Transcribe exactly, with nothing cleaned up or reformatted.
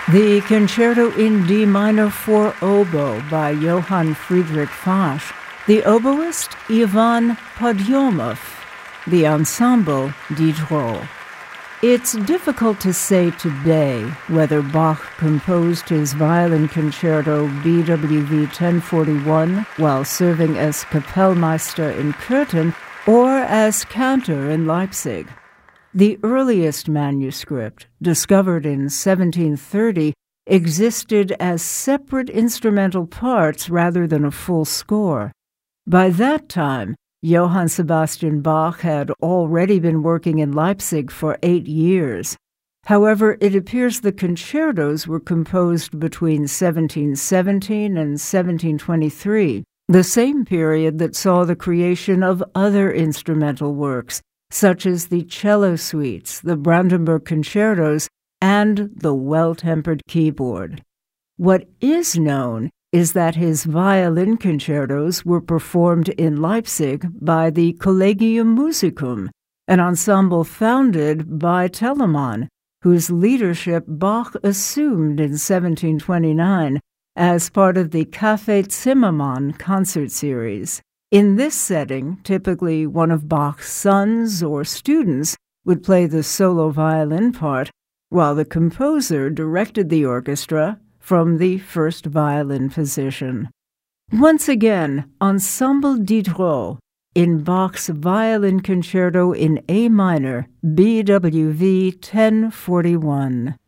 The Concerto in D minor for oboe by Johann Friedrich Fasch, the oboist Ivan Podyomov, the ensemble Diderot. It's difficult to say today whether Bach composed his violin concerto B W V ten forty-one while serving as Kapellmeister in Köthen or as cantor in Leipzig. The earliest manuscript, discovered in seventeen thirty, existed as separate instrumental parts rather than a full score. By that time, Johann Sebastian Bach had already been working in Leipzig for eight years. However, it appears the concertos were composed between seventeen seventeen and seventeen twenty-three, the same period that saw the creation of other instrumental works, such as the cello suites, the Brandenburg concertos, and the Well-Tempered Keyboard. What is known is that his violin concertos were performed in Leipzig by the Collegium Musicum, an ensemble founded by Telemann, whose leadership Bach assumed in seventeen twenty-nine as part of the Café Zimmermann concert series. In this setting, typically one of Bach's sons or students would play the solo violin part, while the composer directed the orchestra from the first violin position. Once again, Ensemble Diderot in Bach's Violin Concerto in A minor, B W V ten forty-one.